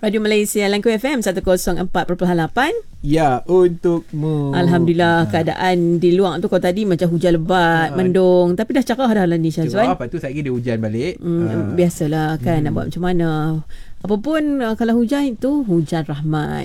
Radio Malaysia Langku FM 104.8. Ya, untukmu. Alhamdulillah, keadaan di luar tu kalau tadi macam hujan lebat, mendung, tapi dah cerah dah ni Syazwan. Lepas tu saya kira dia hujan balik. Biasalah kan, nak buat macam mana. Apapun kalau hujan itu hujan rahmat.